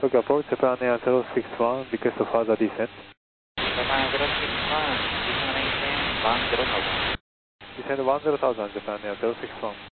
Tokyo Airport, Japan Air 061, request of further descent. Japan 061, descend 10,000. Descend 10,000, Japan Air 061.